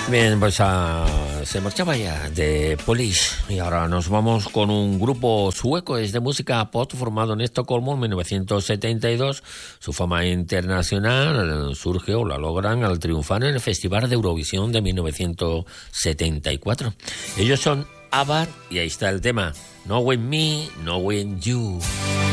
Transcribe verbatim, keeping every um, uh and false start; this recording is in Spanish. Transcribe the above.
Bien, pues uh, se marchaba ya de Police y ahora nos vamos con un grupo sueco, es de música pop formado en Estocolmo en mil novecientos setenta y dos. Su fama internacional surge o la logran al triunfar en el Festival de Eurovisión de mil novecientos setenta y cuatro. Ellos son ABBA y ahí está el tema No When Me, No When You.